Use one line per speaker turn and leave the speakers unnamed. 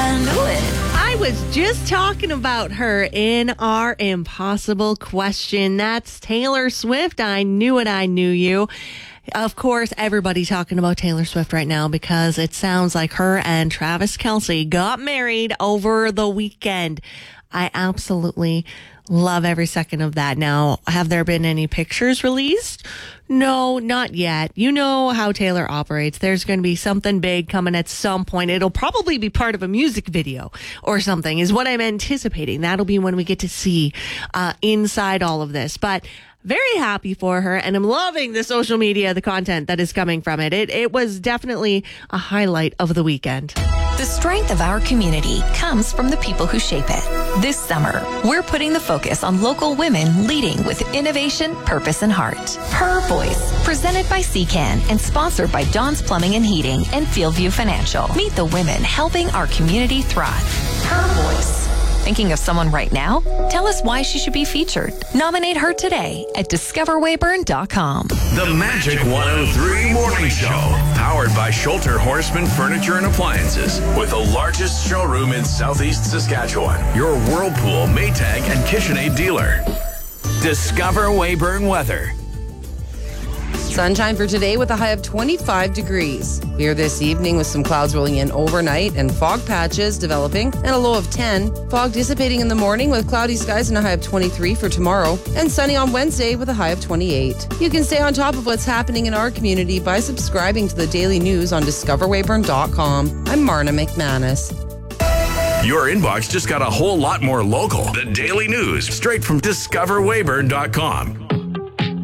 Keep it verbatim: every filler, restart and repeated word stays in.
I knew it.
I was just talking about her in our impossible question. That's Taylor Swift. I knew it. I knew you. Of course, everybody's talking about Taylor Swift right now because it sounds like her and Travis Kelce got married over the weekend. I absolutely love every second of that. Now, have there been any pictures released? No, not yet. You know how Taylor operates. There's going to be something big coming at some point. It'll probably be part of a music video or something is what I'm anticipating. That'll be when we get to see uh, inside all of this. But very happy for her, and I'm loving the social media, the content that is coming from it. It, it was definitely a highlight of the weekend.
The strength of our community comes from the people who shape it. This summer, we're putting the focus on local women leading with innovation, purpose, and heart. Her Voice, presented by C C A N and sponsored by John's Plumbing and Heating and Fieldview Financial. Meet the women helping our community thrive. Her Voice. Thinking of someone right now? Tell us why she should be featured. Nominate her today at discover wayburn dot com.
The Magic one oh three Morning Show, powered by Schulter Horseman Furniture and Appliances, with the largest showroom in Southeast Saskatchewan. Your Whirlpool, Maytag, and KitchenAid dealer. Discover Wayburn weather.
Sunshine for today with a high of twenty-five degrees. Clear this evening with some clouds rolling in overnight and fog patches developing and a low of ten. Fog dissipating in the morning with cloudy skies and a high of twenty-three for tomorrow. And sunny on Wednesday with a high of twenty-eight. You can stay on top of what's happening in our community by subscribing to the daily news on discover wayburn dot com. I'm Marna McManus.
Your inbox just got a whole lot more local. The daily news straight from discover wayburn dot com.